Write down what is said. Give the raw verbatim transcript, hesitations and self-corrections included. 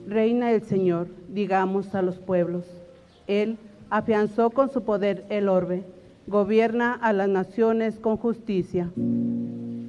Reina el Señor, digamos a los pueblos. Él afianzó con su poder el orbe, gobierna a las naciones con justicia.